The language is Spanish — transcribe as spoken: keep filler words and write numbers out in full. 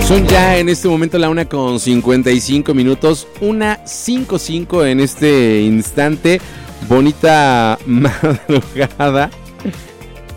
Son ya en este momento la una con cincuenta y cinco minutos, una cinco cinco en este instante. Bonita madrugada